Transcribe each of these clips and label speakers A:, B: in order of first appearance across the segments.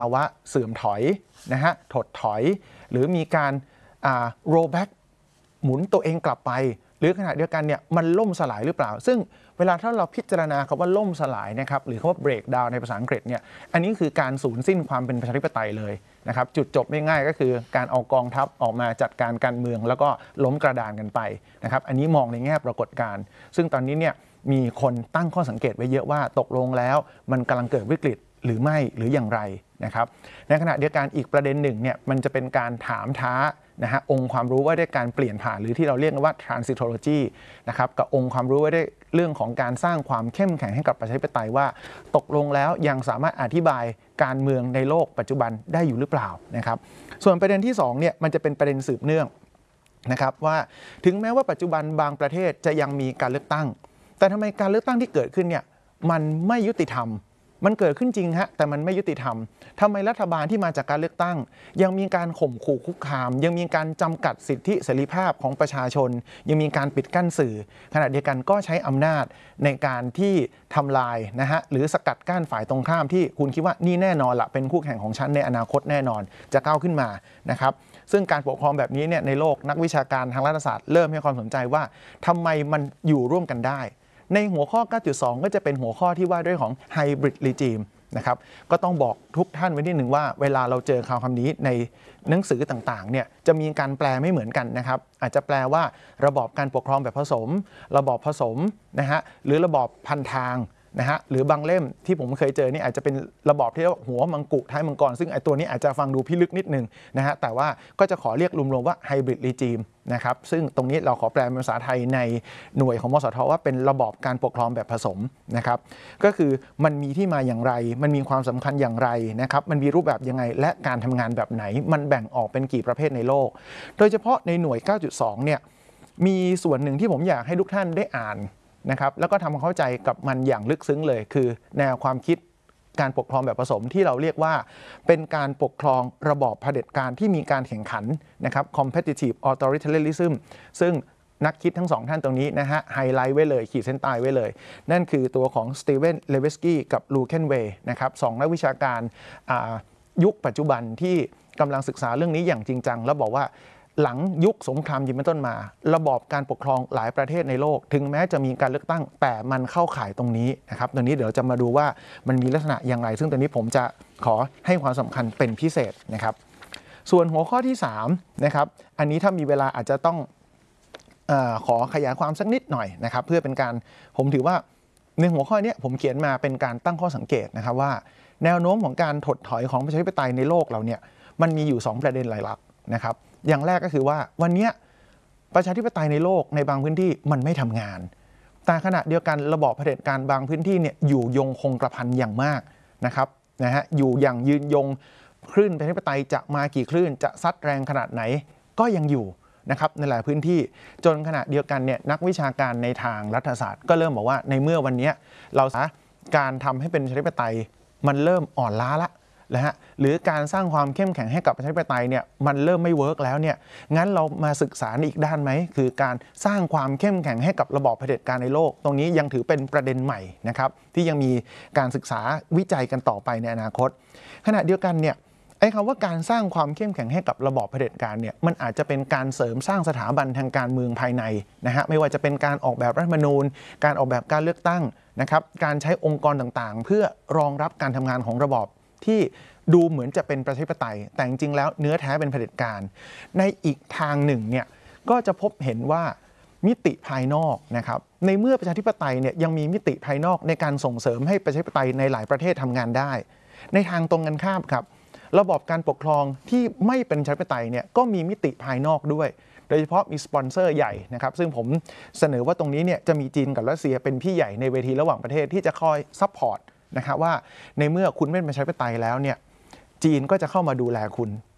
A: ภาวะเสื่อมถอยนะฮะถดถอยหรือมีการroll back หมุนตัวเองกลับไปหรือขณะเดียวกันเนี่ยมันล่มสลายหรือเปล่าซึ่งเวลาถ้าเราพิจารณาคำว่าล่มสลายนะครับหรือคำว่า break down ในภาษาอังกฤษเนี่ยอันนี้คือการสูญสิ้นความเป็นประชาธิปไตยเลยนะครับจุดจบง่ายๆก็คือการเอากองทัพออกมาจัดการการเมืองแล้วก็ล้มกระดานกันไปนะครับอันนี้มองในแง่ปรากฏการณ์ซึ่งตอนนี้เนี่ยมีคนตั้งข้อสังเกตไว้เยอะว่าตกลงแล้วมันกำลังเกิดวิกฤตหรือไม่หรืออย่างไรนะครับในขณะเดียวกันอีกประเด็นหนึ่งเนี่ยมันจะเป็นการถามท้านะฮะองค์ความรู้ว่าด้วยการเปลี่ยนผ่านหรือที่เราเรียกว่า transitology นะครับกับองค์ความรู้ว่าด้วยเรื่องของการสร้างความเข้มแข็งให้กับประชาธิปไตยว่าตกลงแล้วยังสามารถอธิบายการเมืองในโลกปัจจุบันได้อยู่หรือเปล่านะครับส่วนประเด็นที่2เนี่ยมันจะเป็นประเด็นสืบเนื่องนะครับว่าถึงแม้ว่าปัจจุบันบางประเทศจะยังมีการเลือกตั้งแต่ทำไมการเลือกตั้งที่เกิดขึ้นเนี่ยมันไม่ยุติธรรมมันเกิดขึ้นจริงฮะแต่มันไม่ยุติธรรมทำไมรัฐบาลที่มาจากการเลือกตั้งยังมีการข่มขู่คุกคามยังมีการจำกัดสิทธิเสรีภาพของประชาชนยังมีการปิดกั้นสื่อขณะเดียวกันก็ใช้อำนาจในการที่ทำลายนะฮะหรือสกัดกั้นฝ่ายตรงข้ามที่คุณคิดว่านี่แน่นอนละเป็นคู่แข่งของฉันในอนาคตแน่นอนจะก้าวขึ้นมานะครับซึ่งการปกครองแบบนี้เนี่ยในโลกนักวิชาการทางรัฐศาสตร์เริ่มให้ความสนใจว่าทำไมมันอยู่ร่วมกันได้ในหัวข้อ 9.2 ก็จะเป็นหัวข้อที่ว่าด้วยของ Hybrid Regime นะครับก็ต้องบอกทุกท่านไว้นิดหนึ่งว่าเวลาเราเจอคำนี้ในหนังสือต่างๆเนี่ยจะมีการแปลไม่เหมือนกันนะครับอาจจะแปลว่าระบอบการปกครองแบบผสมระบอบผสมนะฮะหรือระบอบพันทางนะฮะหรือบางเล่มที่ผมเคยเจอนี่อาจจะเป็นระบอบที่เรียกว่าหัวมังกุท้ายมังกรซึ่งไอ้ตัวนี้อาจจะฟังดูพิลึกนิดนึงนะฮะแต่ว่าก็จะขอเรียกรวมๆว่า Hybrid Regime นะครับซึ่งตรงนี้เราขอแปลเป็นภาษาไทยในหน่วยของมสทว่าเป็นระบอบการปกครองแบบผสมนะครับก็คือมันมีที่มาอย่างไรมันมีความสำคัญอย่างไรนะครับมันมีรูปแบบยังไงและการทำงานแบบไหนมันแบ่งออกเป็นกี่ประเภทในโลกโดยเฉพาะในหน่วย 9.2 เนี่ยมีส่วนหนึ่งที่ผมอยากให้ทุกท่านได้อ่านนะครับแล้วก็ทำความเข้าใจกับมันอย่างลึกซึ้งเลยคือแนวความคิดการปกครองแบบผสมที่เราเรียกว่าเป็นการปกครองระบอบเผด็จการที่มีการแข่งขันนะครับ competitive authoritarianism ซึ่งนักคิดทั้งสองท่านตรงนี้นะฮะไฮไลท์ไว้เลยขีดเส้นใต้ไว้เลยนั่นคือตัวของสตีเวนเลเวสกี้กับลูเคนเวย์นะครับสองนักวิชาการยุคปัจจุบันที่กำลังศึกษาเรื่องนี้อย่างจริงจังแล้วบอกว่าหลังยุคสงครามเย็นเป็นต้นมาระบอบการปกครองหลายประเทศในโลกถึงแม้จะมีการเลือกตั้งแต่มันเข้าข่ายตรงนี้นะครับตรงนี้เดี๋ยวจะมาดูว่ามันมีลักษณะอย่างไรซึ่งตรงนี้ผมจะขอให้ความสำคัญเป็นพิเศษนะครับส่วนหัวข้อที่3นะครับอันนี้ถ้ามีเวลาอาจจะต้องขอขยายความสักนิดหน่อยนะครับเพื่อเป็นการผมถือว่าในหัวข้อนี้ผมเขียนมาเป็นการตั้งข้อสังเกตนะครับว่าแนวโน้มของการถดถอยของประชาธิปไตยในโลกเราเนี่ยมันมีอยู่2ประเด็นหลักๆนะครับอย่างแรกก็คือว่าวันนี้ประชาธิปไตยในโลกในบางพื้นที่มันไม่ทำงานแต่ขณะเดียวกันระบอบเผด็จการบางพื้นที่เนี่ยอยู่ยงคงกระพันอย่างมากนะครับอยู่อย่างยืนยงคลื่นประชาธิปไตยจะมากี่คลื่นจะซัดแรงขนาดไหนก็ยังอยู่นะครับในหลายพื้นที่จนขณะเดียวกันเนี่ยนักวิชาการในทางรัฐศาสตร์ก็เริ่มบอกว่าในเมื่อวันนี้เราการทำให้เป็นประชาธิปไตยมันเริ่มอ่อนล้าละนะฮะหรือการสร้างความเข้มแข็งให้กับประชาธิปไตยเนี่ยมันเริ่มไม่เวิร์กแล้วเนี่ยงั้นเรามาศึกษาอีกด้านไหมคือการสร้างความเข้มแข็งให้กับระบอบเผด็จการในโลกตรงนี้ยังถือเป็นประเด็นใหม่นะครับที่ยังมีการศึกษาวิจัยกันต่อไปในอนาคตขณะเดียวกันเนี่ยไอ้คำว่าการสร้างความเข้มแข็งให้กับระบอบเผด็จการเนี่ยมันอาจจะเป็นการเสริมสร้างสถาบันทางการเมืองภายในนะฮะไม่ว่าจะเป็นการออกแบบรัฐธรรมนูญการออกแบบการเลือกตั้งนะครับการใช้องค์กรต่างๆเพื่อรองรับการทำงานของระบอบที่ดูเหมือนจะเป็นประชาธิปไตยแต่จริงๆแล้วเนื้อแท้เป็นเผด็จการในอีกทางหนึ่งเนี่ยก็จะพบเห็นว่ามิติภายนอกนะครับในเมื่อประชาธิปไตยเนี่ยยังมีมิติภายนอกในการส่งเสริมให้ประชาธิปไตยในหลายประเทศทำงานได้ในทางตรงกันข้ามครับระบอบการปกครองที่ไม่เป็นประชาธิปไตยเนี่ยก็มีมิติภายนอกด้วยโดยเฉพาะมีสปอนเซอร์ใหญ่นะครับซึ่งผมเสนอว่าตรงนี้เนี่ยจะมีจีนกับรัสเซียเป็นพี่ใหญ่ในเวทีระหว่างประเทศที่จะคอยซัพพอร์ตนะครับว่าในเมื่อคุณไม่เป็นประชาธิปไตยแล้วเนี่ยจีนก็จะเข้ามาดูแลคุณ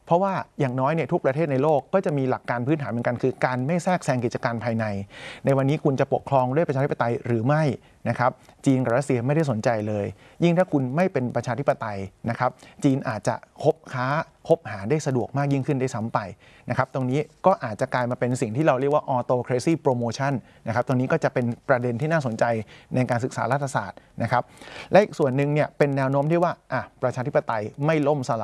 A: เพราะว่าอย่างน้อยเนี่ยทุกประเทศในโลกก็จะมีหลักการพื้นฐานเหมือนกันคือการไม่แทรกแซงกิจการภายในในวันนี้คุณจะปกครองด้วยประชาธิปไตยหรือไม่นะครับจีนกับรัสเซียไม่ได้สนใจเลยยิ่งถ้าคุณไม่เป็นประชาธิปไตยนะครับจีนอาจจะคบหาได้สะดวกมากยิ่งขึ้นได้ซ้ำไปนะครับตรงนี้ก็อาจจะกลายมาเป็นสิ่งที่เราเรียกว่า autocracy promotion นะครับตรงนี้ก็จะเป็นประเด็นที่น่าสนใจในการศึกษารัฐศาสตร์นะครับและอีกส่วนหนึ่งเนี่ยเป็นแนวโน้มที่ว่าประชาธิปไตยไม่ล่มสลาย